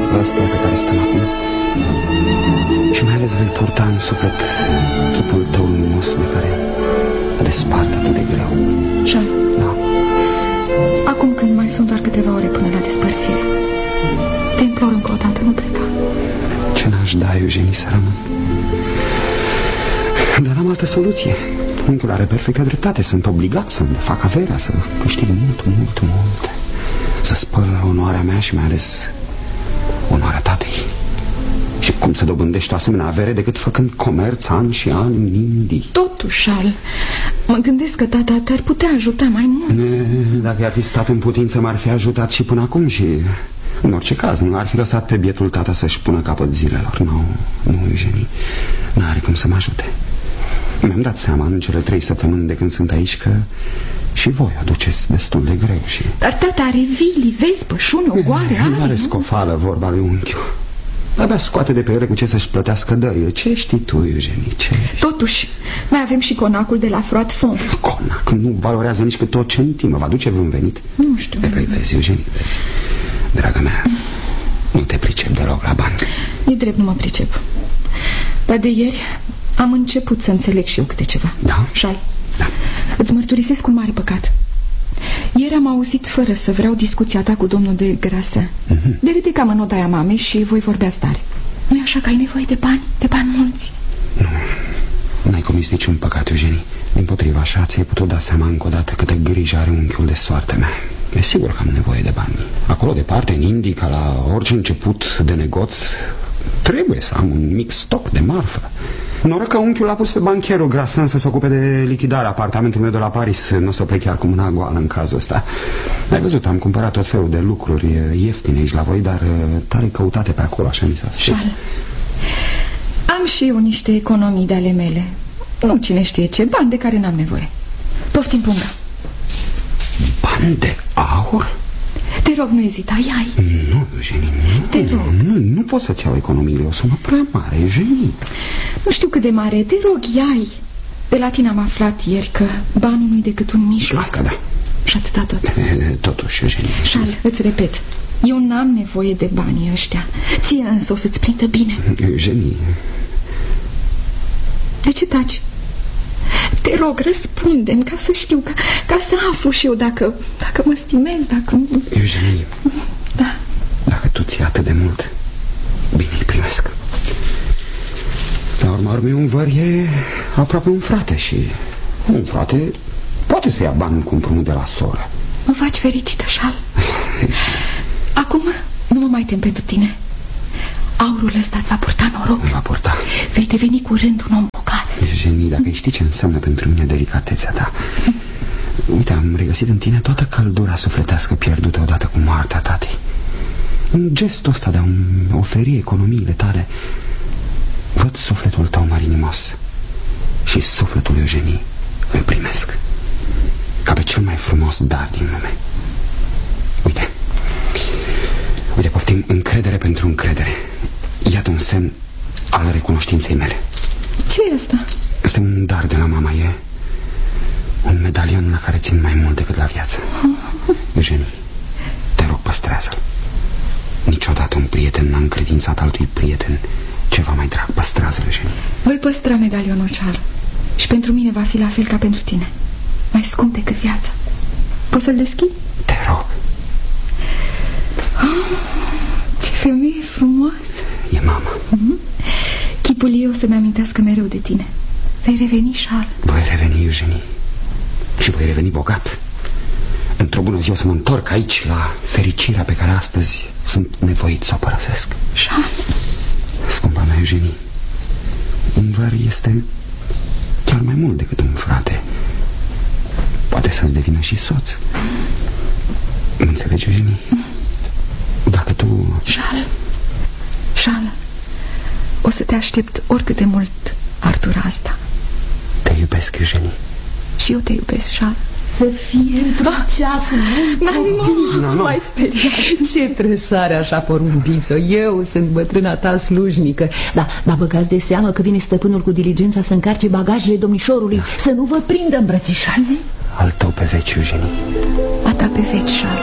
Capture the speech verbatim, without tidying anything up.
ăsta pe care stăm acum. Și mai ales vei purta în suflet chipul tău luminos de care a despart atât de greu. Jean, da. Acum când mai sunt doar câteva ore până la despărțire, te implor încă o dată, nu pleca. Ce n-aș da, Eugenie, să rămân? Dar am altă soluție. Unchiul are perfectă dreptate. Sunt obligat să-mi fac averea, să câștig mult, mult, mult, să spăl onoarea mea și mai ales onoarea tatei. Și cum să dobândești o asemenea avere decât făcând comerț ani și ani în Indii? Totuși, Charles, mă gândesc că tata te-ar putea ajuta mai mult. Ne, dacă i-ar fi stat în putință, m-ar fi ajutat și până acum. Și în orice caz nu ar fi lăsat pe bietul tata să-și pună capăt zilelor. Nu, nu, Eugenie, n-are cum să mă ajute. Mi-am dat seama în cele trei săptămâni de când sunt aici că și voi o duceți destul de greu și... Dar tata are vili, vezi, pășuni, ogoare, are... Nu are scofală vorba lui unchiul. Abia scoate de pe ele cu ce să-și plătească dările. Ce știi tu, Eugenie, ce știi? Totuși, mai avem și conacul de la Froid Fond. Conac nu valorează nici cât o centimă. Va duce vreun venit? Nu știu. Păi vezi, Eugenie, vezi. Draga mea, nu te pricep deloc la bani. E drept, nu mă pricep. Dar de ieri am început să înțeleg și eu câte ceva. Da? Charles, da. Îți mărturisesc un mare păcat. Ieri am auzit, fără să vreau, discuția ta cu domnul de Grassin. uh-huh. De ridicam în odaia mamei și voi vorbea stare. Nu-i așa că ai nevoie de bani? De bani mulți? Nu, n-ai comis niciun păcat, Eugenie. Dimpotriva, așa ți-ai putut da seama încă o dată câtă grijă are unchiul de soarta mea. E sigur că am nevoie de bani. Acolo departe, în Indii, ca la orice început de negoț, trebuie să am un mic stoc de marfă. Noroc că unchiul l-a pus pe bancherul Grassin să se ocupe de lichidarea apartamentului meu de la Paris. Nu o să plec chiar cu mâna goală în cazul ăsta. Ai văzut, am cumpărat tot felul de lucruri ieftine aici la voi, dar tare căutate pe acolo, așa mi s-a spus. Charles, am și eu niște economii de ale mele. Nu cine știe ce, bani de care n-am nevoie. Poftim, punga. Bani de aur? Te rog, nu ezita, ia-i. Nu, Eugenie, nu. Te rog. Nu, nu pot să-ți iau economiile, o sumă prea mare, Eugenie. Nu știu cât de mare, te rog, ia-i. De la tine am aflat ieri că banul nu-i decât un mijloc. Asta da. Și atâta tot. E, totuși, Eugenie. Charles, îți repet, eu n-am nevoie de banii ăștia. Ție însă o să-ți prindă bine. Eugenie. De ce taci? Te rog, răspunde-mi ca să știu, ca, ca să aflu și eu dacă, dacă mă stimezi, dacă... Eugenie. Da. Dacă tu ții atât de mult, bine îi primesc. La urma urmei, un văr e aproape un frate și un frate poate să ia bani cu împrumut de la soră. Mă faci fericită, Charles. Acum nu mă mai tem pentru tine. Aurul ăsta îți va purta noroc. Îmi va purta. Vei deveni curând un om bogat. Eugenie, dacă știi ce înseamnă pentru mine delicatețea ta. Uite, am regăsit în tine toată căldura sufletească pierdută odată cu moartea tatei. În gestul ăsta de a oferi economiile tale, văd sufletul tău marinimos. Și sufletul Eugenie îl primesc ca pe cel mai frumos dar din lume. Uite, uite, poftim, încredere pentru încredere. Iată un semn al recunoștinței mele. Ce e asta? Este un dar de la mama, e un medalion la care țin mai mult decât la viață. Eugenie, te rog, păstrează-l. Niciodată un prieten n-a încredințat altui prieten ceva mai drag. Păstrează-l, Eugenie. Voi păstra medalionul, Charles. Și pentru mine va fi la fel ca pentru tine. Mai scump decât viața. Poți să-l deschid? Te rog. Oh, ce femeie frumoasă. E mama. mm-hmm. Chipul ei o să-mi amintească mereu de tine. Vei reveni, Charles. Voi reveni, Eugenie. Și voi reveni bogat. Într-o bună zi o să mă întorc aici la fericirea pe care astăzi sunt nevoit să o părăsesc. Charles. Scumpa mea, Eugenie, un văr este chiar mai mult decât un frate. Poate să-ți devină și soț. Mă înțelegi, Eugenie? Dacă tu... Charles, Charles, o să te aștept oricât de mult ar dura asta. Te iubesc, Eugenie. Și eu te iubesc, Charles. Să fie într-un ceas mult. Nu, nu mai speriat. Ce tresare așa, porumbiță. Eu sunt bătrâna ta slujnică. Da, dar băgați de seamă că vine stăpânul cu diligența să încarce bagajele domnișorului, da. Să nu vă prindă îmbrățișați. Al tău pe veci, Eugenie. A ta pe veci, Charles.